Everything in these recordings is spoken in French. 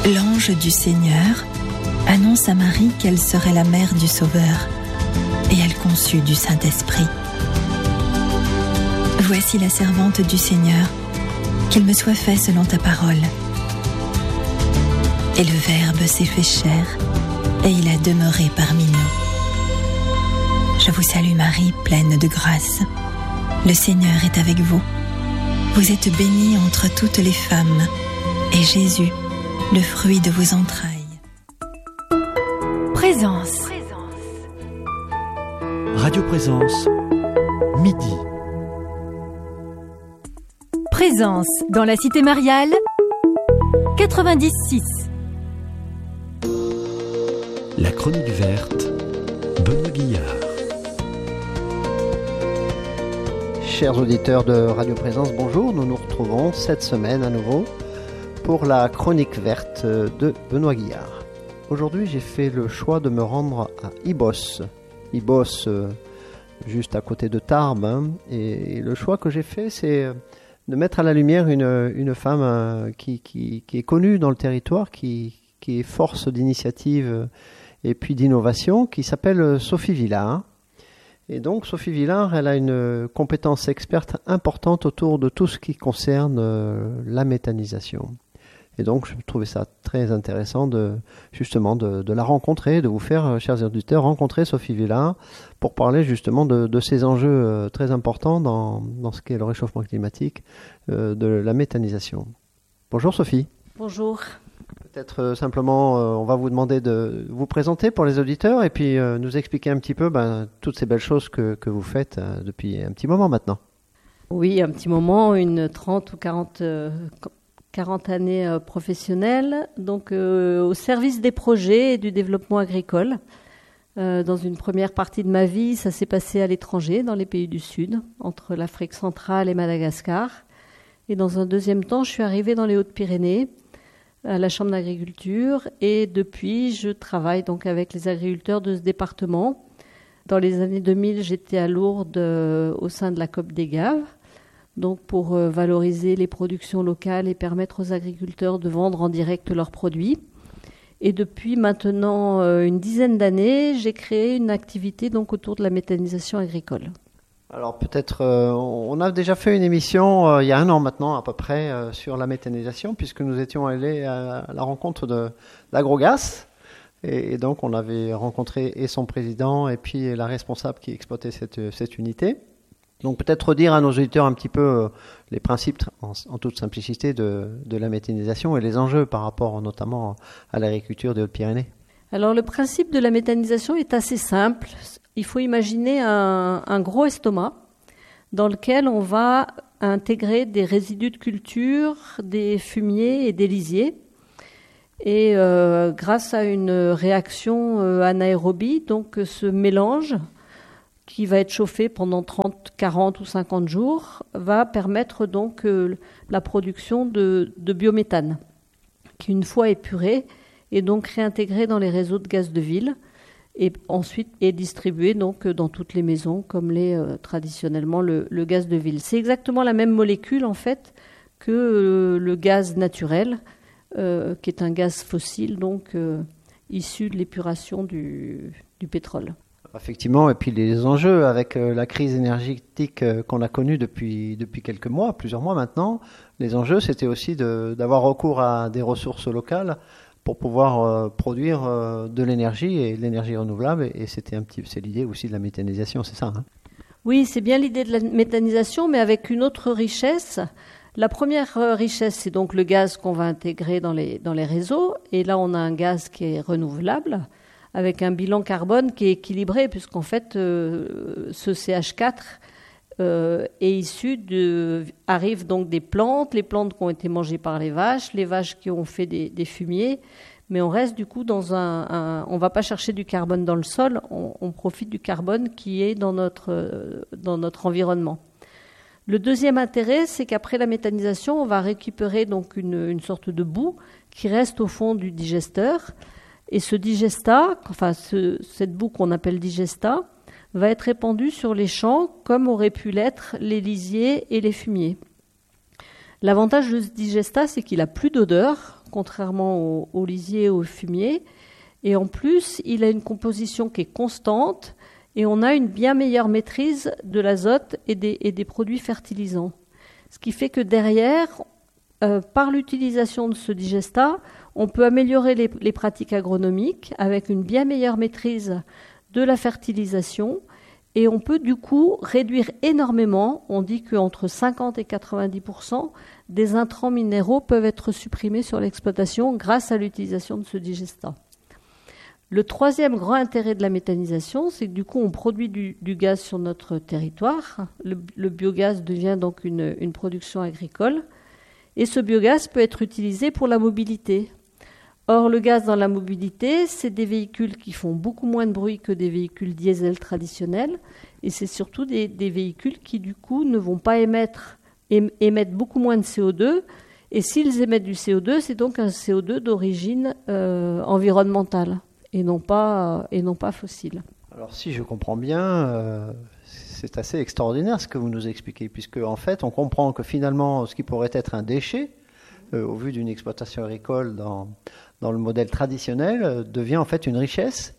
L'ange du Seigneur annonce à Marie qu'elle serait la mère du Sauveur, et elle conçut du Saint-Esprit. Voici la servante du Seigneur, qu'il me soit fait selon ta parole. Et le Verbe s'est fait chair, et il a demeuré parmi nous. Je vous salue Marie, pleine de grâce. Le Seigneur est avec vous. Vous êtes bénie entre toutes les femmes, et Jésus, le fruit de vos entrailles. Présence. Radio Présence, midi. Présence dans la Cité Mariale, 90.6. La chronique verte, Benoît Guillard. Chers auditeurs de Radio Présence, bonjour. Nous nous retrouvons cette semaine à nouveau pour la chronique verte de Benoît Guillard. Aujourd'hui, j'ai fait le choix de me rendre à Ibos. Ibos, juste à côté de Tarbes. Et le choix que j'ai fait, c'est de mettre à la lumière une femme qui est connue dans le territoire, qui est force d'initiative et puis d'innovation, qui s'appelle Sophie Villard. Et donc Sophie Villard, elle a une compétence experte importante autour de tout ce qui concerne la méthanisation. Et donc je trouvais ça très intéressant de la rencontrer, de vous faire, chers auditeurs, rencontrer Sophie Villard pour parler justement de ces enjeux très importants dans ce qu'est le réchauffement climatique, de la méthanisation. Bonjour Sophie. Bonjour. Peut-être simplement, on va vous demander de vous présenter pour les auditeurs et puis nous expliquer un petit peu toutes ces belles choses que vous faites depuis un petit moment maintenant. Oui, un petit moment, une 30 ou 40 années professionnelles, donc au service des projets et du développement agricole. Dans une première partie de ma vie, ça s'est passé à l'étranger, dans les pays du Sud, entre l'Afrique centrale et Madagascar. Et dans un deuxième temps, je suis arrivée dans les Hautes-Pyrénées, à la Chambre d'agriculture, et depuis, je travaille donc avec les agriculteurs de ce département. Dans les années 2000, j'étais à Lourdes au sein de la COP des Gaves, donc pour valoriser les productions locales et permettre aux agriculteurs de vendre en direct leurs produits. Et depuis maintenant une dizaine d'années, j'ai créé une activité donc autour de la méthanisation agricole. Alors peut-être, on a déjà fait une émission il y a un an maintenant à peu près sur la méthanisation, puisque nous étions allés à la rencontre de l'Agrogas, et donc on avait rencontré et son président et puis la responsable qui exploitait cette unité. Donc peut-être redire à nos auditeurs un petit peu les principes en toute simplicité de la méthanisation et les enjeux par rapport notamment à l'agriculture des Hautes-Pyrénées. Alors le principe de la méthanisation est assez simple. Il faut imaginer un gros estomac dans lequel on va intégrer des résidus de culture, des fumiers et des lisiers. Et grâce à une réaction anaérobie, donc ce mélange qui va être chauffé pendant 30, 40 ou 50 jours, va permettre donc la production de biométhane, qui une fois épuré est donc réintégré dans les réseaux de gaz de ville et ensuite est distribué donc dans toutes les maisons comme l'est traditionnellement le gaz de ville. C'est exactement la même molécule en fait que le gaz naturel, qui est un gaz fossile donc issu de l'épuration du pétrole. Effectivement, et puis les enjeux avec la crise énergétique qu'on a connue depuis quelques mois, plusieurs mois maintenant, les enjeux c'était aussi d'avoir recours à des ressources locales pour pouvoir produire de l'énergie et de l'énergie renouvelable, et c'est l'idée aussi de la méthanisation, c'est ça, hein ? Oui, c'est bien l'idée de la méthanisation, mais avec une autre richesse. La première richesse, c'est donc le gaz qu'on va intégrer dans les réseaux, et là on a un gaz qui est renouvelable, avec un bilan carbone qui est équilibré, puisqu'en fait, ce CH4 arrive donc des plantes, les plantes qui ont été mangées par les vaches qui ont fait des fumiers, mais on reste du coup on va pas chercher du carbone dans le sol, on profite du carbone qui est dans notre environnement. Le deuxième intérêt, c'est qu'après la méthanisation, on va récupérer donc une sorte de boue qui reste au fond du digesteur. Et ce digestat, cette boue qu'on appelle digestat, va être répandue sur les champs comme auraient pu l'être les lisiers et les fumiers. L'avantage de ce digestat, c'est qu'il n'a plus d'odeur, contrairement au lisier et au fumier. Et en plus, il a une composition qui est constante et on a une bien meilleure maîtrise de l'azote et des produits fertilisants. Ce qui fait que derrière, par l'utilisation de ce digestat, on peut améliorer les pratiques agronomiques avec une bien meilleure maîtrise de la fertilisation et on peut du coup réduire énormément, on dit qu'entre 50 et 90% des intrants minéraux peuvent être supprimés sur l'exploitation grâce à l'utilisation de ce digestat. Le troisième grand intérêt de la méthanisation, c'est que du coup on produit du gaz sur notre territoire. Le biogaz devient donc une production agricole et ce biogaz peut être utilisé pour la mobilité. Or, le gaz dans la mobilité, c'est des véhicules qui font beaucoup moins de bruit que des véhicules diesel traditionnels et c'est surtout des véhicules qui du coup ne vont pas émettent beaucoup moins de CO2 et s'ils émettent du CO2, c'est donc un CO2 d'origine environnementale et non pas fossile. Alors si je comprends bien, c'est assez extraordinaire ce que vous nous expliquez, puisque en fait on comprend que finalement ce qui pourrait être un déchet, au vu d'une exploitation agricole dans le modèle traditionnel, devient en fait une richesse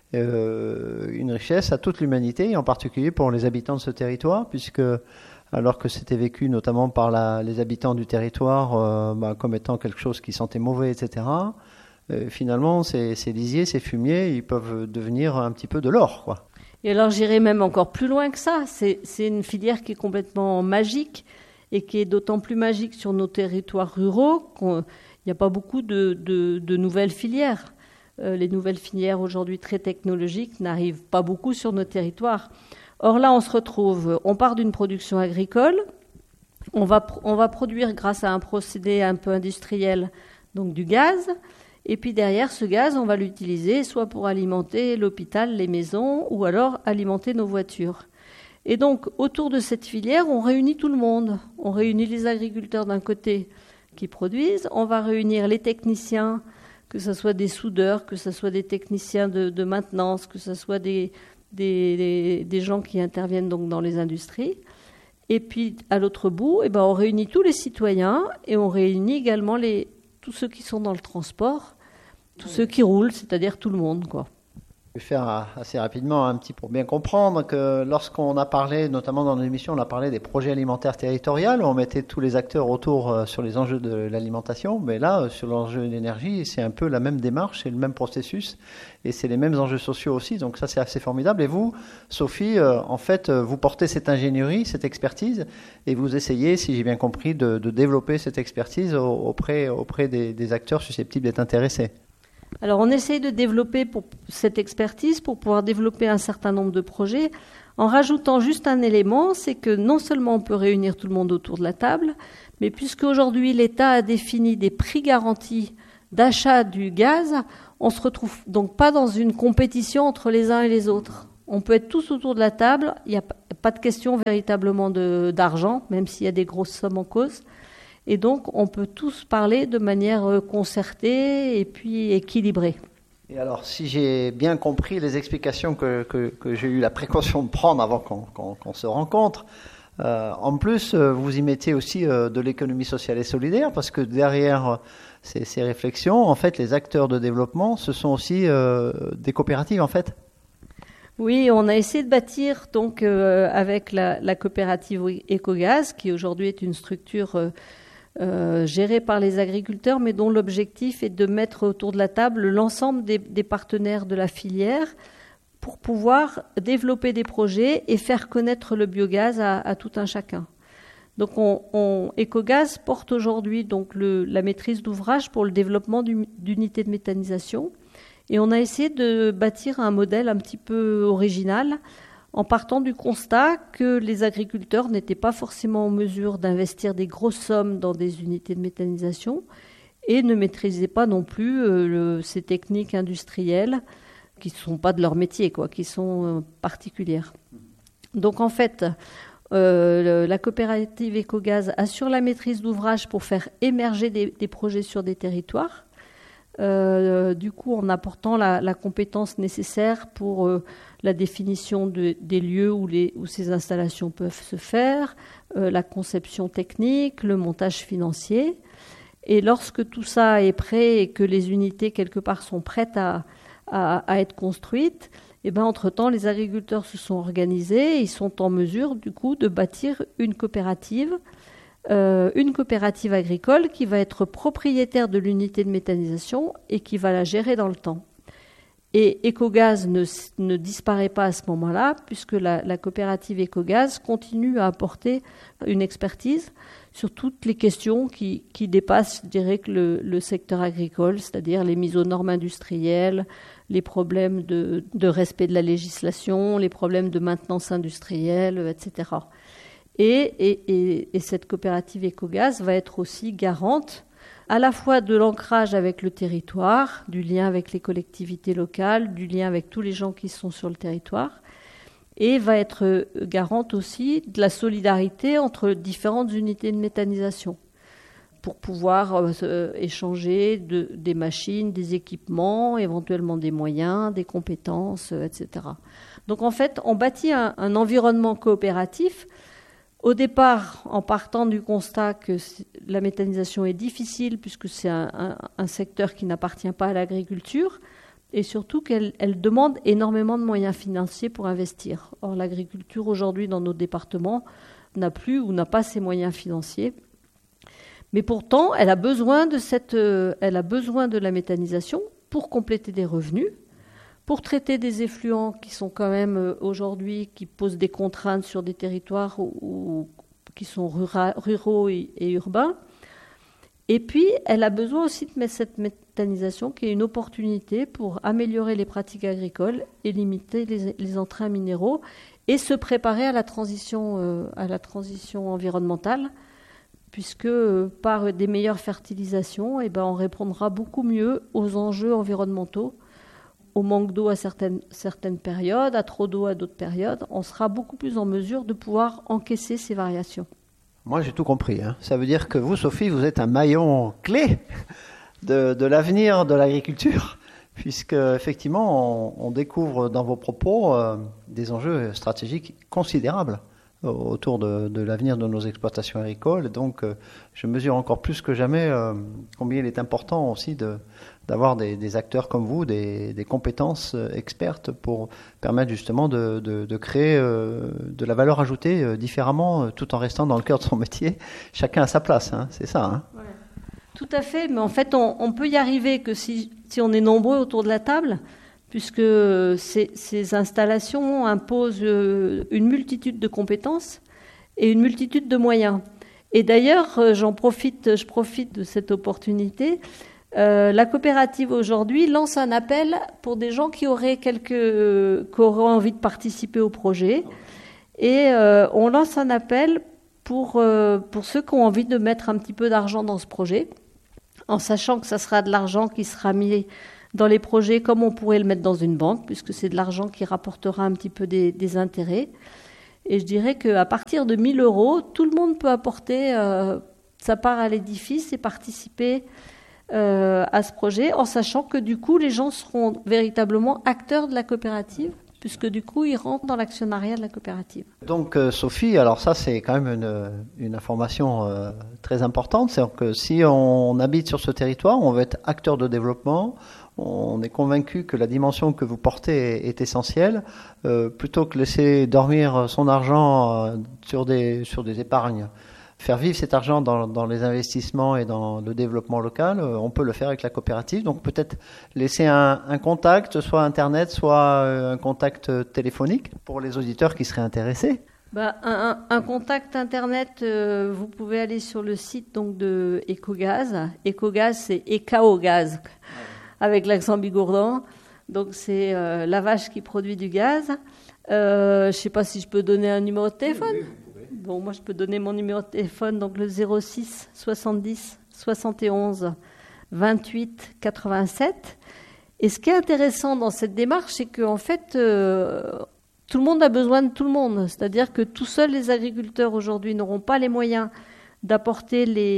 à toute l'humanité, et en particulier pour les habitants de ce territoire, puisque alors que c'était vécu notamment par les habitants du territoire comme étant quelque chose qui sentait mauvais, etc., finalement ces lisiers, ces fumiers, ils peuvent devenir un petit peu de l'or, quoi. Et alors j'irai même encore plus loin que ça, c'est une filière qui est complètement magique, et qui est d'autant plus magique sur nos territoires ruraux qu'il n'y a pas beaucoup de nouvelles filières. Les nouvelles filières aujourd'hui très technologiques n'arrivent pas beaucoup sur nos territoires. Or là, on part d'une production agricole, on va produire grâce à un procédé un peu industriel donc du gaz, et puis derrière ce gaz, on va l'utiliser soit pour alimenter l'hôpital, les maisons, ou alors alimenter nos voitures. Et donc, autour de cette filière, on réunit tout le monde. On réunit les agriculteurs d'un côté qui produisent, on va réunir les techniciens, que ce soit des soudeurs, que ce soit des techniciens de maintenance, que ce soit des gens qui interviennent donc dans les industries. Et puis, à l'autre bout, on réunit tous les citoyens et on réunit également tous ceux qui sont dans le transport, tous ceux qui roulent, c'est-à-dire tout le monde, quoi. Je vais faire assez rapidement un petit pour bien comprendre que lorsqu'on a parlé, notamment dans l'émission, on a parlé des projets alimentaires territoriaux, on mettait tous les acteurs autour sur les enjeux de l'alimentation, mais là, sur l'enjeu de l'énergie, c'est un peu la même démarche, c'est le même processus, et c'est les mêmes enjeux sociaux aussi, donc ça c'est assez formidable. Et vous, Sophie, en fait, vous portez cette ingénierie, cette expertise, et vous essayez, si j'ai bien compris, de développer cette expertise auprès des acteurs susceptibles d'être intéressés. Alors on essaye de développer cette expertise pour pouvoir développer un certain nombre de projets en rajoutant juste un élément, c'est que non seulement on peut réunir tout le monde autour de la table, mais puisque aujourd'hui l'État a défini des prix garantis d'achat du gaz, on ne se retrouve donc pas dans une compétition entre les uns et les autres. On peut être tous autour de la table, il n'y a pas de question véritablement d'argent, même s'il y a des grosses sommes en cause. Et donc, on peut tous parler de manière concertée et puis équilibrée. Et alors, si j'ai bien compris les explications que j'ai eu la précaution de prendre avant qu'on se rencontre, en plus, vous y mettez aussi de l'économie sociale et solidaire, parce que derrière ces réflexions, en fait, les acteurs de développement, ce sont aussi des coopératives, en fait. Oui, on a essayé de bâtir donc avec la coopérative Ecogaz, qui aujourd'hui est une structure gérée par les agriculteurs, mais dont l'objectif est de mettre autour de la table l'ensemble des partenaires de la filière pour pouvoir développer des projets et faire connaître le biogaz à tout un chacun. Donc Ecogaz porte aujourd'hui donc la maîtrise d'ouvrage pour le développement d'unités de méthanisation, et on a essayé de bâtir un modèle un petit peu original en partant du constat que les agriculteurs n'étaient pas forcément en mesure d'investir des grosses sommes dans des unités de méthanisation et ne maîtrisaient pas non plus ces techniques industrielles qui ne sont pas de leur métier, qui sont particulières. Donc en fait, la coopérative Ecogaz assure la maîtrise d'ouvrage pour faire émerger des projets sur des territoires. du coup en apportant la compétence nécessaire pour la définition des lieux où ces installations peuvent se faire, la conception technique, le montage financier. Et lorsque tout ça est prêt et que les unités quelque part sont prêtes à être construites, et ben entre-temps, les agriculteurs se sont organisés et ils sont en mesure, du coup, de bâtir une coopérative agricole qui va être propriétaire de l'unité de méthanisation et qui va la gérer dans le temps. Et Ecogaz ne disparaît pas à ce moment-là, puisque la coopérative Ecogaz continue à apporter une expertise sur toutes les questions qui dépassent, je dirais, que le secteur agricole, c'est-à-dire les mises aux normes industrielles, les problèmes de respect de la législation, les problèmes de maintenance industrielle, etc. Et cette coopérative Ecogaz va être aussi garante à la fois de l'ancrage avec le territoire, du lien avec les collectivités locales, du lien avec tous les gens qui sont sur le territoire, et va être garante aussi de la solidarité entre différentes unités de méthanisation pour pouvoir échanger des machines, des équipements, éventuellement des moyens, des compétences, etc. Donc en fait, on bâtit un environnement coopératif. Au départ, en partant du constat que la méthanisation est difficile puisque c'est un secteur qui n'appartient pas à l'agriculture et surtout qu'elle demande énormément de moyens financiers pour investir. Or, l'agriculture aujourd'hui dans nos départements n'a plus ou n'a pas ces moyens financiers. Mais pourtant, elle a besoin de la méthanisation pour compléter des revenus, pour traiter des effluents qui sont quand même aujourd'hui, qui posent des contraintes sur des territoires qui sont ruraux et urbains. Et puis, elle a besoin aussi de mettre cette méthanisation qui est une opportunité pour améliorer les pratiques agricoles et limiter les entrains minéraux et se préparer à la transition environnementale, puisque par des meilleures fertilisations, on répondra beaucoup mieux aux enjeux environnementaux, au manque d'eau à certaines périodes, à trop d'eau à d'autres périodes. On sera beaucoup plus en mesure de pouvoir encaisser ces variations. Moi, j'ai tout compris. Ça veut dire que vous, Sophie, vous êtes un maillon clé de l'avenir de l'agriculture, puisque effectivement, on découvre dans vos propos des enjeux stratégiques considérables autour de l'avenir de nos exploitations agricoles. Donc, je mesure encore plus que jamais combien il est important aussi d'avoir des acteurs comme vous, des compétences expertes pour permettre justement de créer de la valeur ajoutée différemment, tout en restant dans le cœur de son métier. Chacun à sa place, c'est ça. Ouais. Tout à fait, mais en fait, on peut y arriver que si on est nombreux autour de la table, puisque ces installations imposent une multitude de compétences et une multitude de moyens. Et d'ailleurs, je profite de cette opportunité. La coopérative aujourd'hui lance un appel pour des gens qui auraient envie de participer au projet. Et on lance un appel pour ceux qui ont envie de mettre un petit peu d'argent dans ce projet, en sachant que ça sera de l'argent qui sera mis dans les projets comme on pourrait le mettre dans une banque, puisque c'est de l'argent qui rapportera un petit peu des intérêts. Et je dirais qu'à partir de 1 000 €, tout le monde peut apporter sa part à l'édifice et participer à ce projet, en sachant que du coup, les gens seront véritablement acteurs de la coopérative, puisque du coup, ils rentrent dans l'actionnariat de la coopérative. Donc, Sophie, alors ça, c'est quand même une information très importante. C'est que si on habite sur ce territoire, on veut être acteur de développement. On est convaincu que la dimension que vous portez est essentielle. Plutôt que laisser dormir son argent sur des épargnes, faire vivre cet argent dans les investissements et dans le développement local, on peut le faire avec la coopérative. Donc peut-être laisser un contact, soit Internet, soit un contact téléphonique pour les auditeurs qui seraient intéressés. Un contact Internet, vous pouvez aller sur le site donc, de Ecogaz. Ecogaz, c'est Ecaogaz, avec l'accent bigourdan. Donc c'est la vache qui produit du gaz. Je ne sais pas si je peux donner un numéro de téléphone. Oui. Bon, moi, je peux donner mon numéro de téléphone, donc le 06 70 71 28 87. Et ce qui est intéressant dans cette démarche, c'est qu'en fait, tout le monde a besoin de tout le monde. C'est-à-dire que tout seuls, les agriculteurs aujourd'hui n'auront pas les moyens d'apporter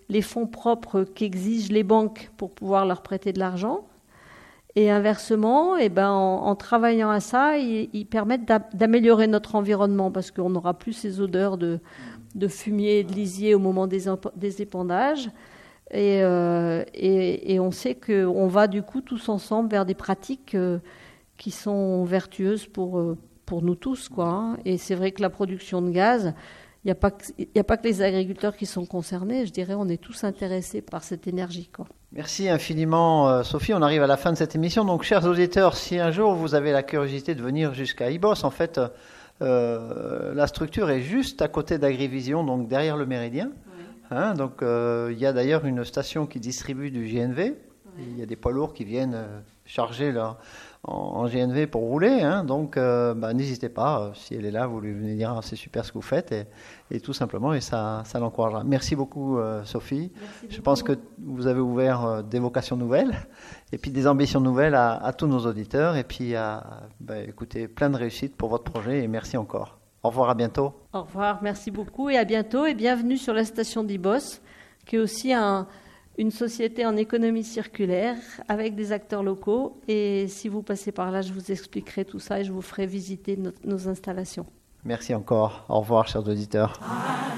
les fonds propres qu'exigent les banques pour pouvoir leur prêter de l'argent. Et inversement, en travaillant à ça, ils permettent d'améliorer notre environnement parce qu'on n'aura plus ces odeurs de fumier et de lisier au moment des épandages. Et on sait qu'on va du coup tous ensemble vers des pratiques qui sont vertueuses pour nous tous, quoi, hein. Et c'est vrai que la production de gaz, il n'y a pas que les agriculteurs qui sont concernés. Je dirais on est tous intéressés par cette énergie, quoi. Merci infiniment Sophie, on arrive à la fin de cette émission. Donc chers auditeurs, si un jour vous avez la curiosité de venir jusqu'à Ibos, en fait la structure est juste à côté d'Agrivision, donc derrière le Méridien. Hein, donc il y a d'ailleurs une station qui distribue du GNV. Il y a des poids lourds qui viennent charger là, en GNV pour rouler. Hein, donc n'hésitez pas, si elle est là, vous lui venez dire c'est super ce que vous faites et tout simplement, et ça l'encouragera. Merci beaucoup Sophie. Merci Je beaucoup. pense que vous avez ouvert des vocations nouvelles et puis des ambitions nouvelles à tous nos auditeurs. Et puis écoutez, plein de réussite pour votre projet et merci encore. Au revoir, à bientôt. Au revoir, merci beaucoup et à bientôt et bienvenue sur la station d'Ibos, qui est aussi une société en économie circulaire avec des acteurs locaux. Et si vous passez par là, je vous expliquerai tout ça et je vous ferai visiter nos installations. Merci encore. Au revoir, chers auditeurs.